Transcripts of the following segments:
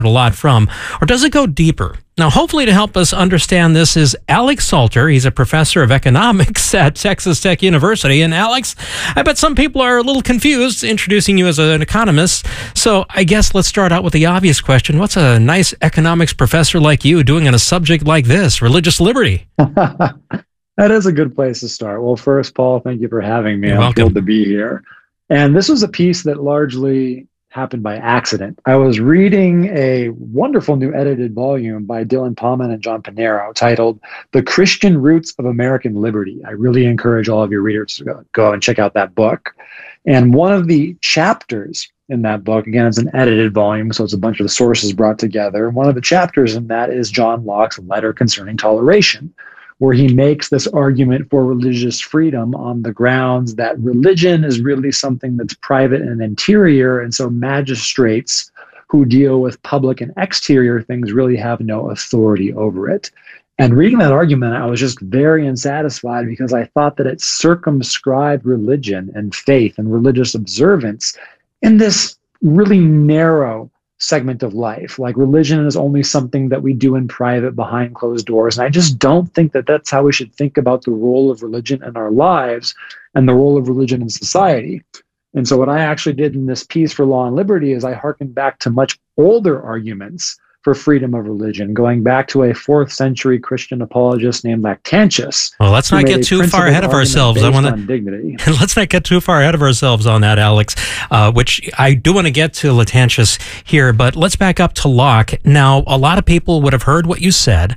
a lot from, or does it go deeper? Now, hopefully to help us understand this is Alex Salter. He's a professor of economics at Texas Tech University. And Alex, I bet some people are a little confused introducing you as an economist. So I guess let's start out with the obvious question. What's a nice economics professor like you doing on a subject like this, religious liberty? That is a good place to start. Well, first, Paul, thank you for having me. You're I'm welcome. thrilled to be here. And this was a piece that largely happened by accident. I was reading a wonderful new edited volume by Dylan Palman and John Pinero titled The Christian Roots of American Liberty. I really encourage all of your readers to go and check out that book. And one of the chapters in that book, again, it's an edited volume, so it's a bunch of the sources brought together. One of the chapters in that is John Locke's letter concerning toleration, where he makes this argument for religious freedom on the grounds that religion is really something that's private and interior, and so magistrates who deal with public and exterior things really have no authority over it. And reading that argument, I was just very unsatisfied because I thought that it circumscribed religion and faith and religious observance in this really narrow segment of life. Like religion is only something that we do in private behind closed doors. And I just don't think that that's how we should think about the role of religion in our lives and the role of religion in society. And so what I actually did in this piece for Law and Liberty is I hearkened back to much older arguments for freedom of religion, going back to a 4th century Christian apologist named Lactantius. Well, let's not get too far ahead of ourselves. Let's not get too far ahead of ourselves on that, Alex, which I do want to get to Lactantius here, but let's back up to Locke. Now, a lot of people would have heard what you said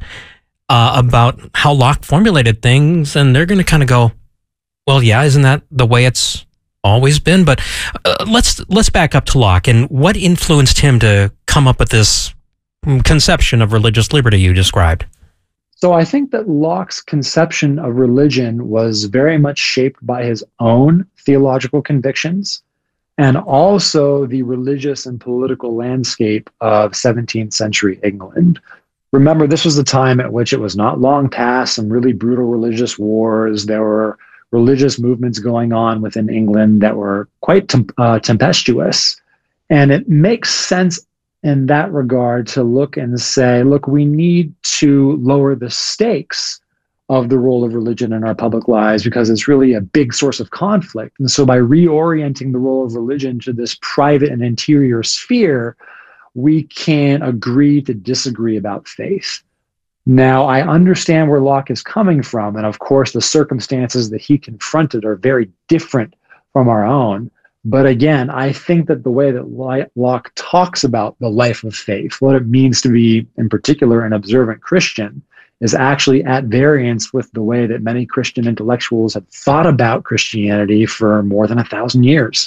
about how Locke formulated things, and they're going to kind of go, well, yeah, isn't that the way it's always been? But let's back up to Locke, and what influenced him to come up with this conception of religious liberty you described? So I think that Locke's conception of religion was very much shaped by his own theological convictions and also the religious and political landscape of 17th century England. Remember, this was the time at which it was not long past some really brutal religious wars. There were religious movements going on within England that were quite tempestuous. And it makes sense in that regard to look and say, look, we need to lower the stakes of the role of religion in our public lives because it's really a big source of conflict. And so by reorienting the role of religion to this private and interior sphere, we can agree to disagree about faith. Now, I understand where Locke is coming from, and of course the circumstances that he confronted are very different from our own. But again, I think that the way that Locke talks about the life of faith, what it means to be, in particular, an observant Christian, is actually at variance with the way that many Christian intellectuals have thought about Christianity for more than 1,000 years.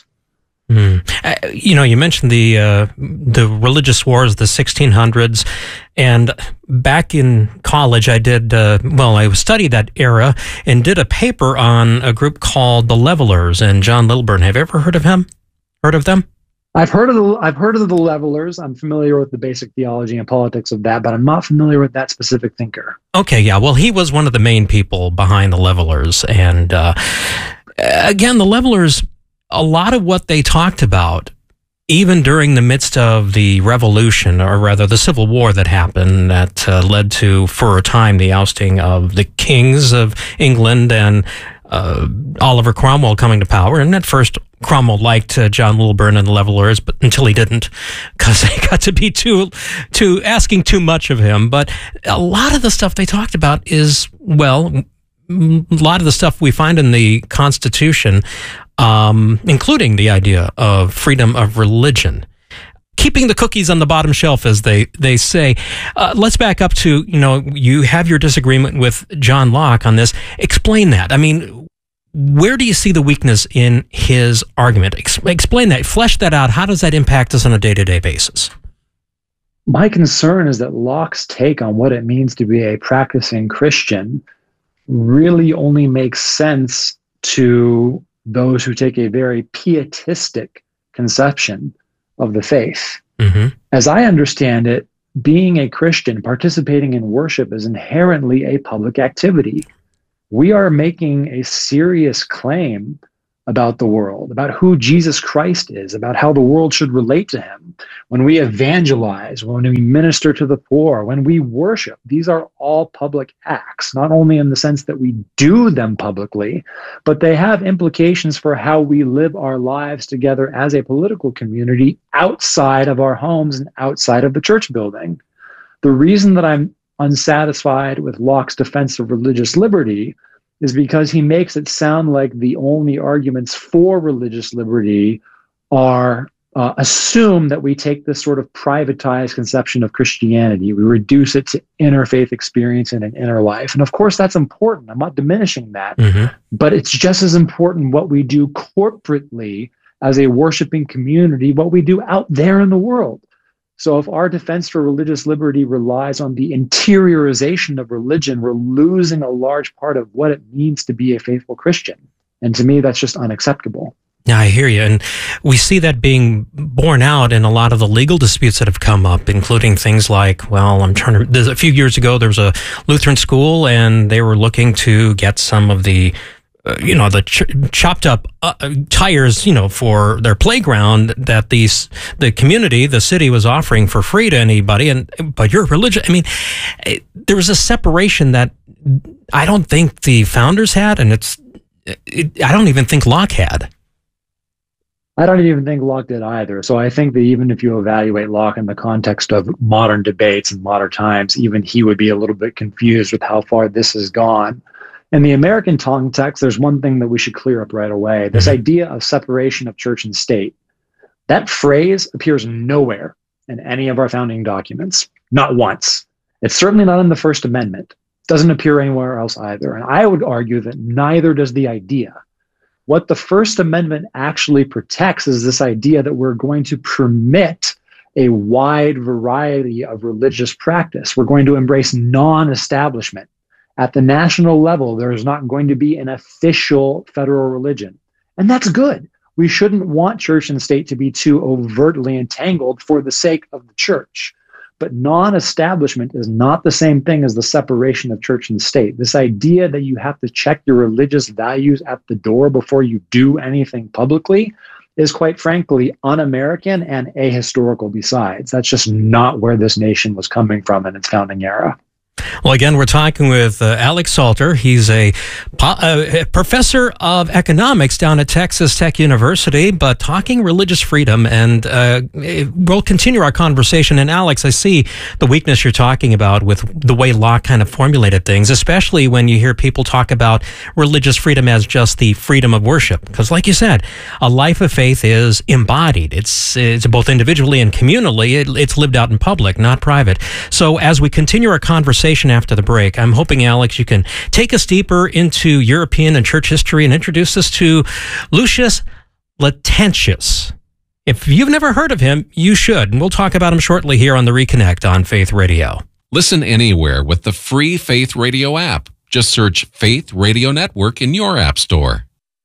You mentioned the religious wars, the 1600s, and back in college, I did I studied that era and did a paper on a group called the Levelers and John Lilburn. Have you ever heard of him? Heard of them? I've heard of the Levelers. I'm familiar with the basic theology and politics of that, but I'm not familiar with that specific thinker. Okay, yeah. Well, he was one of the main people behind the Levelers, and again, the Levelers. A lot of what they talked about, even during the midst of the revolution, or rather the Civil War that happened, that led to, for a time, the ousting of the kings of England and Oliver Cromwell coming to power. And at first, Cromwell liked John Lilburn and the Levelers, but until he didn't, because they got to be too asking too much of him. But a lot of the stuff they talked about is, well, a lot of the stuff we find in the Constitution, including the idea of freedom of religion, keeping the cookies on the bottom shelf, as they say. Let's back up to, you have your disagreement with John Locke on this. Explain that. I mean, where do you see the weakness in his argument? Explain that. Flesh that out. How does that impact us on a day-to-day basis? My concern is that Locke's take on what it means to be a practicing Christian really only makes sense to those who take a very pietistic conception of the faith. Mm-hmm. As I understand it, being a Christian, participating in worship is inherently a public activity. We are making a serious claim about the world, about who Jesus Christ is, about how the world should relate to him, when we evangelize, when we minister to the poor, when we worship, these are all public acts, not only in the sense that we do them publicly, but they have implications for how we live our lives together as a political community outside of our homes and outside of the church building. The reason that I'm unsatisfied with Locke's defense of religious liberty is because he makes it sound like the only arguments for religious liberty are assume that we take this sort of privatized conception of Christianity. We reduce it to interfaith experience and an inner life. And of course, that's important. I'm not diminishing that. But it's just as important what we do corporately as a worshiping community, what we do out there in the world. So if our defense for religious liberty relies on the interiorization of religion, we're losing a large part of what it means to be a faithful Christian. And to me, that's just unacceptable. Yeah, I hear you. And we see that being borne out in a lot of the legal disputes that have come up, including things like, well, a few years ago, there was a Lutheran school and they were looking to get some of the chopped up tires, for their playground that the community, the city was offering for free to anybody. But you're religious. I mean, there was a separation that I don't think the founders had, and I don't even think Locke had. I don't even think Locke did either. So I think that even if you evaluate Locke in the context of modern debates and modern times, even he would be a little bit confused with how far this has gone. In the American context, there's one thing that we should clear up right away. This idea of separation of church and state. That phrase appears nowhere in any of our founding documents, not once. It's certainly not in the First Amendment. It doesn't appear anywhere else either. And I would argue that neither does the idea. What the First Amendment actually protects is this idea that we're going to permit a wide variety of religious practice. We're going to embrace non-establishment. At the national level, there is not going to be an official federal religion. And that's good. We shouldn't want church and state to be too overtly entangled for the sake of the church. But non-establishment is not the same thing as the separation of church and state. This idea that you have to check your religious values at the door before you do anything publicly is, quite frankly, un-American and ahistorical besides. That's just not where this nation was coming from in its founding era. Well, again, we're talking with Alex Salter. He's a professor of economics down at Texas Tech University, but talking religious freedom. And we'll continue our conversation. And Alex, I see the weakness you're talking about with the way Locke kind of formulated things, especially when you hear people talk about religious freedom as just the freedom of worship. Because like you said, a life of faith is embodied. It's both individually and communally. It's lived out in public, not private. So as we continue our conversation after the break, I'm hoping, Alex, you can take us deeper into European and church history and introduce us to Lucius Lactantius. If you've never heard of him, you should, and we'll talk about him shortly here on The Reconnect on Faith Radio. Listen anywhere with the free Faith Radio app. Just search Faith Radio Network in your app store.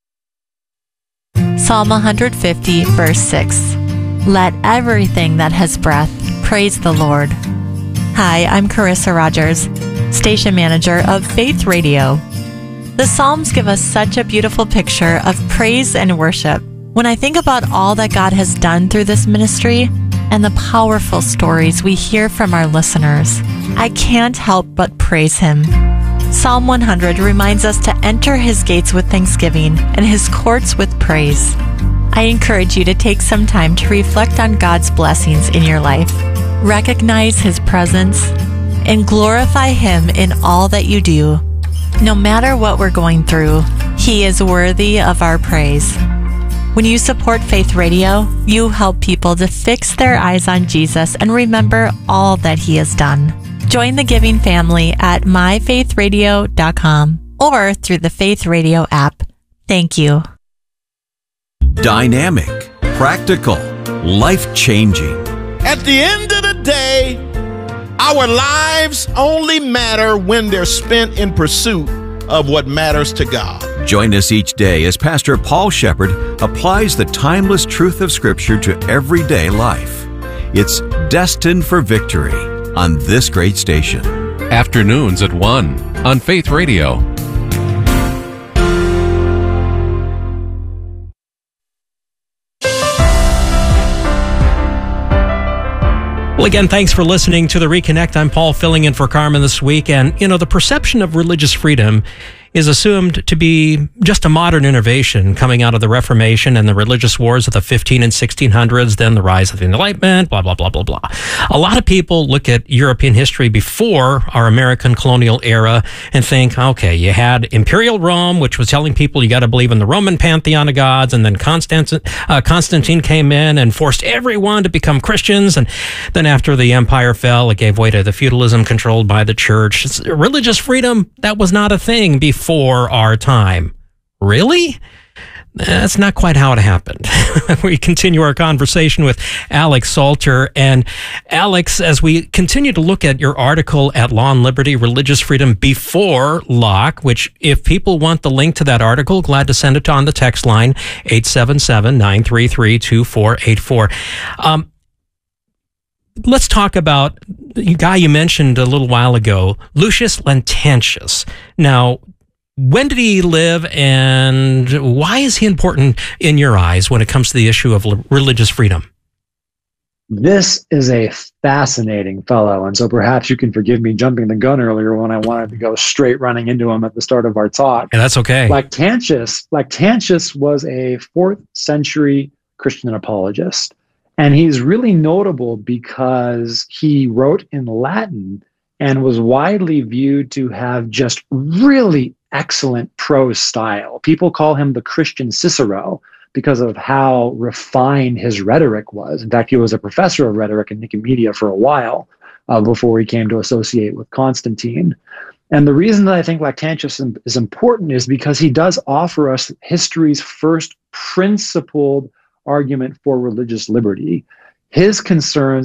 Psalm 150, verse 6. Let everything that has breath praise the Lord. Hi, I'm Carissa Rogers, station manager of Faith Radio. The Psalms give us such a beautiful picture of praise and worship. When I think about all that God has done through this ministry and the powerful stories we hear from our listeners, I can't help but praise Him. Psalm 100 reminds us to enter His gates with thanksgiving and His courts with praise. I encourage you to take some time to reflect on God's blessings in your life. Recognize His presence and glorify Him in all that you do. No matter what we're going through, He is worthy of our praise. When you support Faith Radio, you help people to fix their eyes on Jesus and remember all that He has done. Join the giving family at myfaithradio.com or through the Faith Radio app. Thank you. Dynamic, practical, life-changing. At the end of the day, our lives only matter when they're spent in pursuit of what matters to God. Join us each day as Pastor Paul Shepherd applies the timeless truth of Scripture to everyday life. It's Destined for Victory on this great station. Afternoons at 1 on Faith Radio. Well, again, thanks for listening to The Reconnect. I'm Paul, filling in for Carmen this week. And, the perception of religious freedom is assumed to be just a modern innovation coming out of the Reformation and the religious wars of the 15 and 1600s, then the rise of the Enlightenment, blah, blah, blah, blah, blah. A lot of people look at European history before our American colonial era and think, okay, you had Imperial Rome, which was telling people you got to believe in the Roman pantheon of gods, and then Constantine came in and forced everyone to become Christians, and then after the empire fell, it gave way to the feudalism controlled by the church. Religious freedom, that was not a thing before our time. Really? That's not quite how it happened. We continue our conversation with Alex Salter. And Alex, as we continue to look at your article at Law and Liberty, Religious Freedom Before Locke, which if people want the link to that article, glad to send it on the text line, 877-933-2484. Let's talk about the guy you mentioned a little while ago, Lucius Lactantius. Now, when did he live, and why is he important in your eyes when it comes to the issue of religious freedom? This is a fascinating fellow, and so perhaps you can forgive me jumping the gun earlier when I wanted to go straight running into him at the start of our talk. Yeah, that's okay. Lactantius was a 4th century Christian apologist, and he's really notable because he wrote in Latin and was widely viewed to have just really excellent prose style. People call him the Christian Cicero because of how refined his rhetoric was. In fact, he was a professor of rhetoric in Nicomedia for a while before he came to associate with Constantine. And the reason that I think Lactantius is important is because he does offer us history's first principled argument for religious liberty. His concerns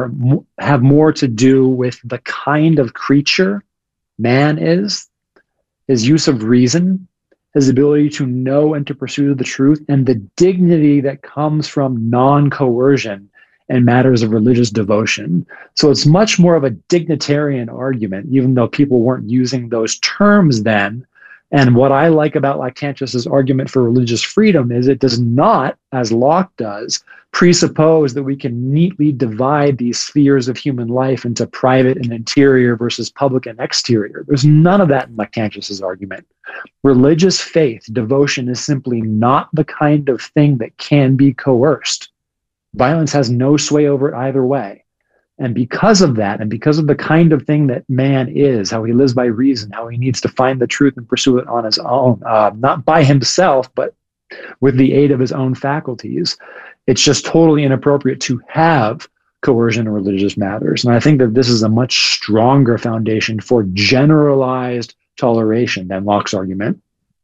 have more to do with the kind of creature man is, his use of reason, his ability to know and to pursue the truth, and the dignity that comes from non-coercion in matters of religious devotion. So it's much more of a dignitarian argument, even though people weren't using those terms then. And what I like about Lactantius's argument for religious freedom is it does not, as Locke does, presuppose that we can neatly divide these spheres of human life into private and interior versus public and exterior. There's none of that in Lactantius's argument. Religious faith, devotion, is simply not the kind of thing that can be coerced. Violence has no sway over it either way. And because of that, and because of the kind of thing that man is, how he lives by reason, how he needs to find the truth and pursue it on his own, not by himself, but with the aid of his own faculties, it's just totally inappropriate to have coercion in religious matters. And I think that this is a much stronger foundation for generalized toleration than Locke's argument.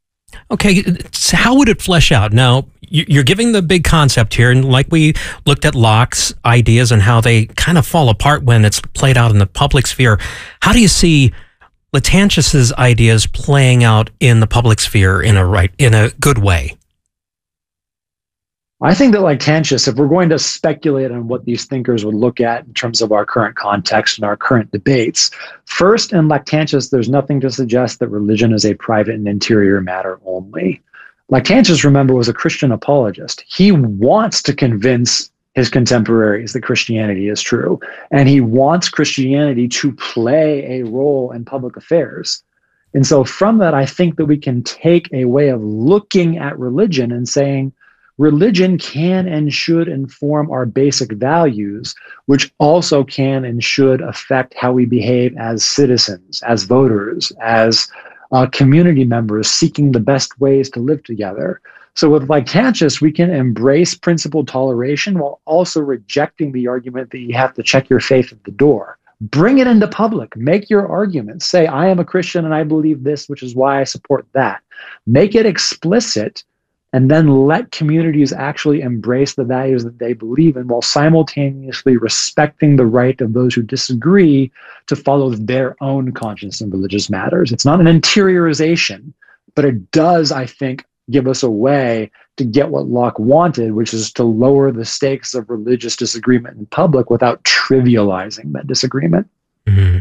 Okay, so how would it flesh out? Now, you're giving the big concept here, and like we looked at Locke's ideas and how they kind of fall apart when it's played out in the public sphere. How do you see Lactantius's ideas playing out in the public sphere in a good way? I think that Lactantius, if we're going to speculate on what these thinkers would look at in terms of our current context and our current debates, first, in Lactantius, there's nothing to suggest that religion is a private and interior matter only. Lactantius, remember, was a Christian apologist. He wants to convince his contemporaries that Christianity is true, and he wants Christianity to play a role in public affairs. And so from that, I think that we can take a way of looking at religion and saying, religion can and should inform our basic values, which also can and should affect how we behave as citizens, as voters, as community members seeking the best ways to live together. So with Lactantius, we can embrace principled toleration while also rejecting the argument that you have to check your faith at the door. Bring it into public. Make your argument. Say, I am a Christian and I believe this, which is why I support that. Make it explicit, and then let communities actually embrace the values that they believe in while simultaneously respecting the right of those who disagree to follow their own conscience in religious matters. It's not an interiorization, but it does, I think, give us a way to get what Locke wanted, which is to lower the stakes of religious disagreement in public without trivializing that disagreement. Mm-hmm.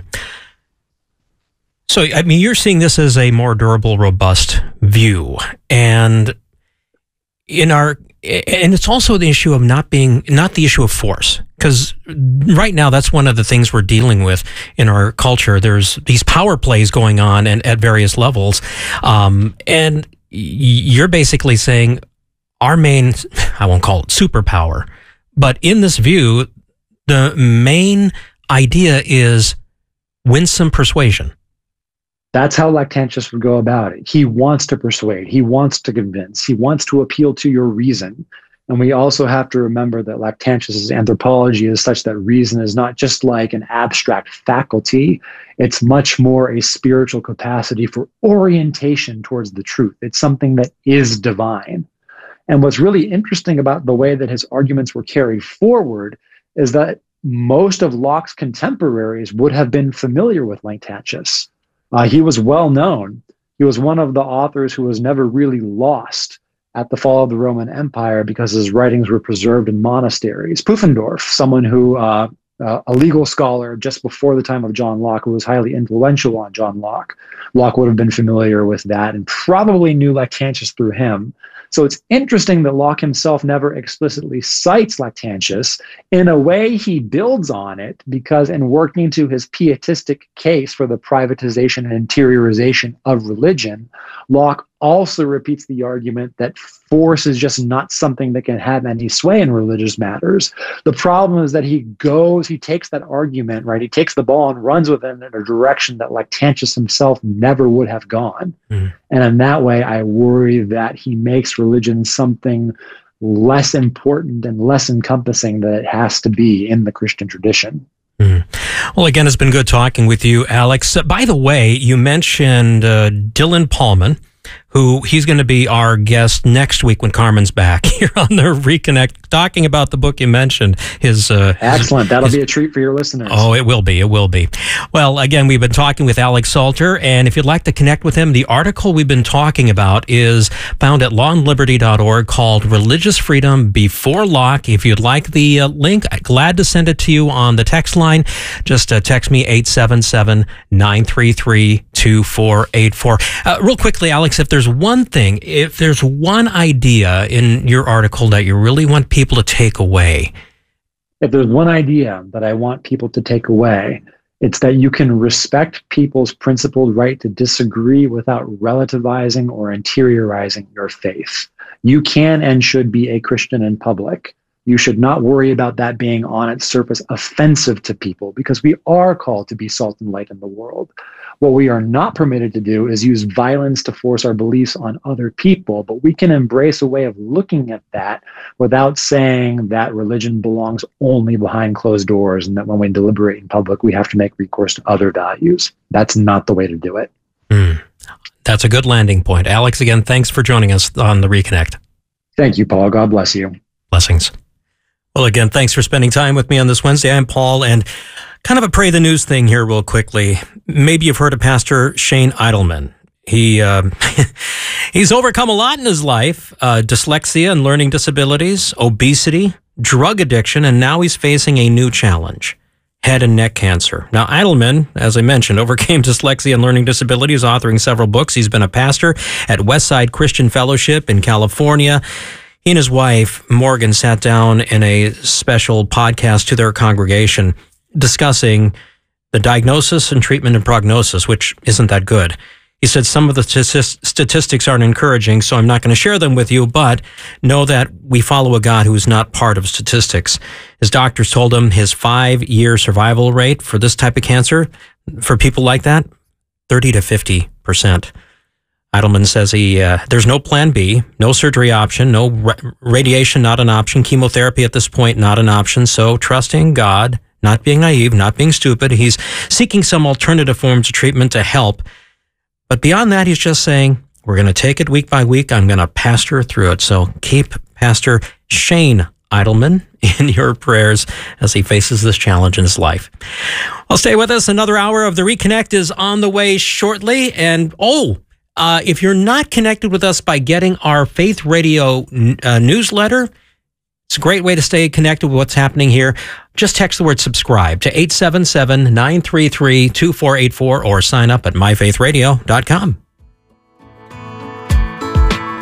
So, I mean, you're seeing this as a more durable, robust view. And it's also the issue of not the issue of force, Because right now, that's one of the things we're dealing with in our culture. There's these power plays going on and at various levels. And you're basically saying our main, I won't call it superpower, but in this view, the main idea is winsome persuasion. That's how Lactantius would go about it. He wants to persuade. He wants to convince. He wants to appeal to your reason. And we also have to remember that Lactantius's anthropology is such that reason is not just like an abstract faculty. It's much more a spiritual capacity for orientation towards the truth. It's something that is divine. And what's really interesting about the way that his arguments were carried forward is that most of Locke's contemporaries would have been familiar with Lactantius. He was well known. He was one of the authors who was never really lost at the fall of the Roman Empire because his writings were preserved in monasteries. Pufendorf, someone who, a legal scholar just before the time of John Locke, who was highly influential on John Locke. Locke would have been familiar with that and probably knew Lactantius through him. So it's interesting that Locke himself never explicitly cites Lactantius. In a way, he builds on it because in working to his pietistic case for the privatization and interiorization of religion, Locke also repeats the argument that force is just not something that can have any sway in religious matters. The problem is that he takes that argument, right? He takes the ball and runs with it in a direction that Lactantius himself never would have gone. And in that way, I worry that he makes religion something less important and less encompassing than it has to be in the Christian tradition. Well, again, it's been good talking with you, Alex. By the way, you mentioned Dylan Paulman, who he's going to be our guest next week when Carmen's back here on the Reconnect, talking about the book you mentioned. Excellent. That'll be a treat for your listeners. Oh, it will be. It will be. Well, again, we've been talking with Alex Salter, and if you'd like to connect with him, the article we've been talking about is found at lawandliberty.org called Religious Freedom Before Locke. If you'd like the link, I'm glad to send it to you on the text line. Just text me 877-933-2484. Real quickly, Alex, if there's one idea in your article that you really want people to take away. If there's one idea that I want people to take away, it's that you can respect people's principled right to disagree without relativizing or interiorizing your faith. You can and should be a Christian in public. You should not worry about that being on its surface offensive to people because we are called to be salt and light in the world. What we are not permitted to do is use violence to force our beliefs on other people, but we can embrace a way of looking at that without saying that religion belongs only behind closed doors and that when we deliberate in public, we have to make recourse to other values. That's not the way to do it. That's a good landing point. Alex, again, thanks for joining us on the Reconnect. Thank you, Paul. God bless you. Blessings. Well, again, thanks for spending time with me on this Wednesday. I'm Paul, and kind of a pray the news thing here real quickly. Maybe you've heard of Pastor Shane Idleman. He's overcome a lot in his life, dyslexia and learning disabilities, obesity, drug addiction, and now he's facing a new challenge, head and neck cancer. Now, Idleman, as I mentioned, overcame dyslexia and learning disabilities, authoring several books. He's been a pastor at Westside Christian Fellowship in California. He and his wife, Morgan, sat down in a special podcast to their congregation discussing the diagnosis and treatment and prognosis, which isn't that good. He said some of the statistics aren't encouraging, so I'm not going to share them with you, but know that we follow a God who is not part of statistics. His doctors told him his 5-year survival rate for this type of cancer, for people like that, 30 to 50%. Idleman says there's no plan B, no surgery option, no radiation, not an option, chemotherapy at this point, not an option. So trusting God, not being naive, not being stupid, he's seeking some alternative forms of treatment to help. But beyond that, he's just saying, we're going to take it week by week. I'm going to pastor through it. So keep Pastor Shane Idleman in your prayers as he faces this challenge in his life. Well, stay with us. Another hour of the Reconnect is on the way shortly. And if you're not connected with us by getting our Faith Radio newsletter, it's a great way to stay connected with what's happening here. Just text the word subscribe to 877-933-2484 or sign up at myfaithradio.com.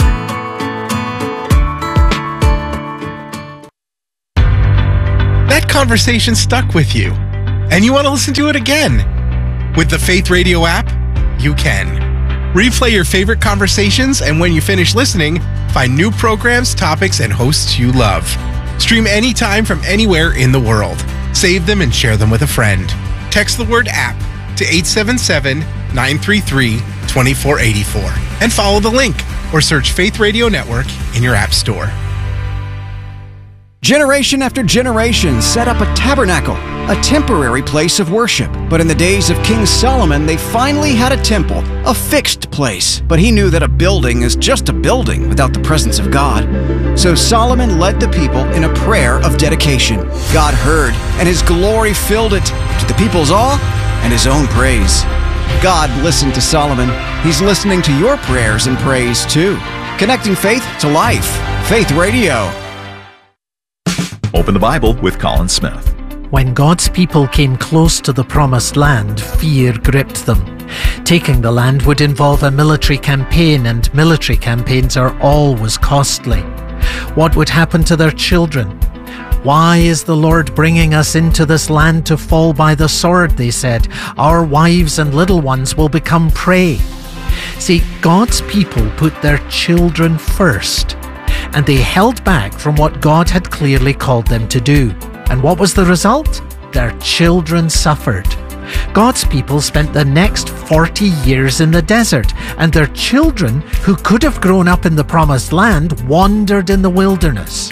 That conversation stuck with you and you want to listen to it again. With the Faith Radio app, you can. Replay your favorite conversations, and when you finish listening, find new programs, topics, and hosts you love. Stream anytime from anywhere in the world. Save them and share them with a friend. Text the word app to 877-933-2484 and follow the link or search Faith Radio Network in your app store. Generation after generation set up a tabernacle, a temporary place of worship. But in the days of King Solomon, they finally had a temple, a fixed place. But he knew that a building is just a building without the presence of God. So Solomon led the people in a prayer of dedication. God heard, and his glory filled it, to the people's awe and his own praise. God listened to Solomon. He's listening to your prayers and praise too. Connecting faith to life. Faith Radio. Open the Bible with Colin Smith. When God's people came close to the promised land, fear gripped them. Taking the land would involve a military campaign, and military campaigns are always costly. What would happen to their children? Why is the Lord bringing us into this land to fall by the sword, they said. Our wives and little ones will become prey. See, God's people put their children first, and they held back from what God had clearly called them to do. And what was the result? Their children suffered. God's people spent the next 40 years in the desert, and their children, who could have grown up in the promised land, wandered in the wilderness.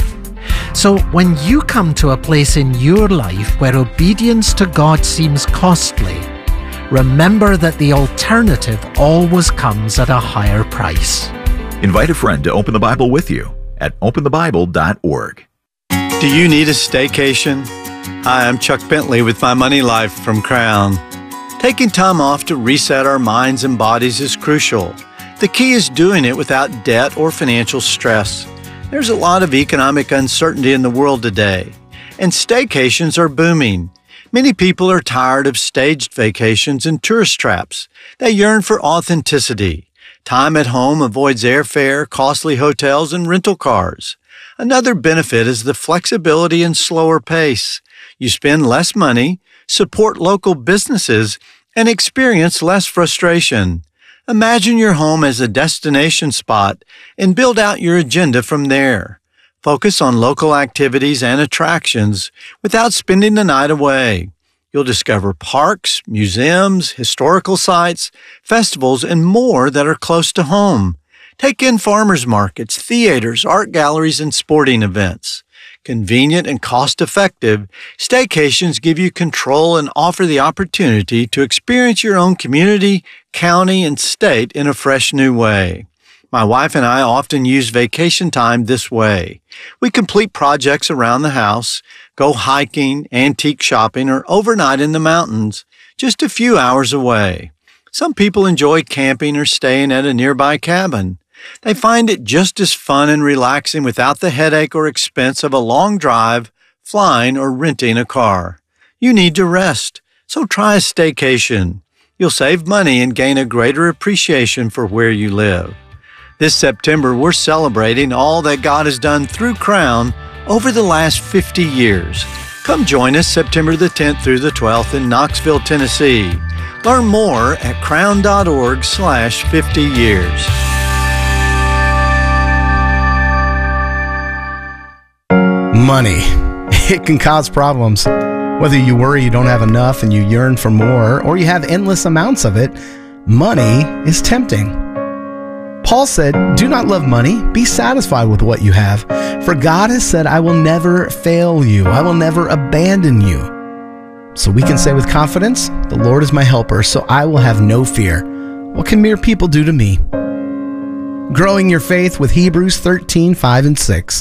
So when you come to a place in your life where obedience to God seems costly, remember that the alternative always comes at a higher price. Invite a friend to open the Bible with you at openthebible.org. Do you need a staycation? Hi, I'm Chuck Bentley with My Money Life from Crown. Taking time off to reset our minds and bodies is crucial. The key is doing it without debt or financial stress. There's a lot of economic uncertainty in the world today, and staycations are booming. Many people are tired of staged vacations and tourist traps. They yearn for authenticity. Time at home avoids airfare, costly hotels, and rental cars. Another benefit is the flexibility and slower pace. You spend less money, support local businesses, and experience less frustration. Imagine your home as a destination spot and build out your agenda from there. Focus on local activities and attractions without spending the night away. You'll discover parks, museums, historical sites, festivals, and more that are close to home. Take in farmers markets, theaters, art galleries, and sporting events. Convenient and cost-effective, staycations give you control and offer the opportunity to experience your own community, county, and state in a fresh new way. My wife and I often use vacation time this way. We complete projects around the house, go hiking, antique shopping, or overnight in the mountains, just a few hours away. Some people enjoy camping or staying at a nearby cabin. They find it just as fun and relaxing without the headache or expense of a long drive, flying, or renting a car. You need to rest, so try a staycation. You'll save money and gain a greater appreciation for where you live. This September, we're celebrating all that God has done through Crown over the last 50 years. Come join us September the 10th through the 12th in Knoxville, Tennessee. Learn more at crown.org/50 years. Money. It can cause problems. Whether you worry you don't have enough and you yearn for more, or you have endless amounts of it, money is tempting. Paul said, "Do not love money, be satisfied with what you have. For God has said, I will never fail you. I will never abandon you." So we can say with confidence, "The Lord is my helper, so I will have no fear. What can mere people do to me?" Growing your faith with Hebrews 13:5 and 6.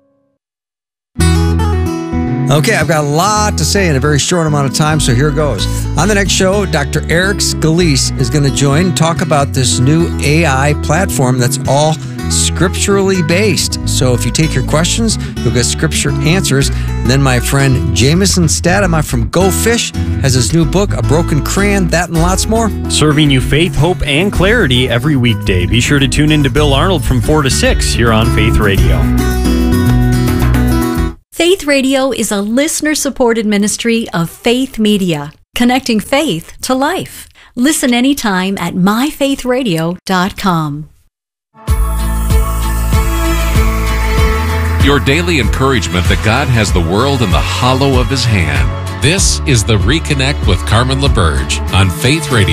Okay, I've got a lot to say in a very short amount of time, so here goes. On the next show, Dr. Eric Scalise is going to join and talk about this new AI platform that's all scripturally based. So if you take your questions, you'll get scripture answers. And then my friend Jameson Statema from Go Fish has his new book, A Broken Crayon, that and lots more. Serving you faith, hope, and clarity every weekday. Be sure to tune in to Bill Arnold from 4 to 6 here on Faith Radio. Faith Radio is a listener-supported ministry of Faith Media, connecting faith to life. Listen anytime at myfaithradio.com. Your daily encouragement that God has the world in the hollow of His hand. This is the Reconnect with Carmen LaBerge on Faith Radio.